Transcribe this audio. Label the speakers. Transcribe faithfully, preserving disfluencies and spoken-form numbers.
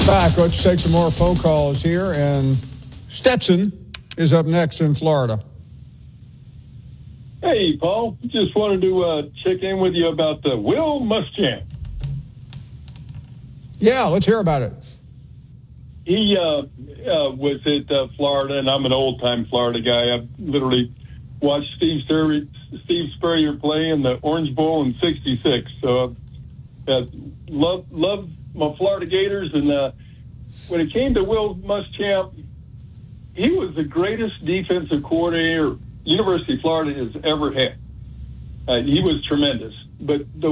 Speaker 1: Back. Let's take some more phone calls here. And Stetson is up next in Florida.
Speaker 2: Hey, Paul. Just wanted to uh, check in with you about the Will Muschamp.
Speaker 1: Yeah, let's hear about it.
Speaker 2: He uh, uh, was at uh, Florida, and I'm an old-time Florida guy. I've literally watched Steve Spurrier, Steve Spurrier play in the Orange Bowl in sixty-six. So uh, love, love my Florida Gators. And uh, when it came to Will Muschamp, he was the greatest defensive coordinator University of Florida has ever had. Uh, he was tremendous. But the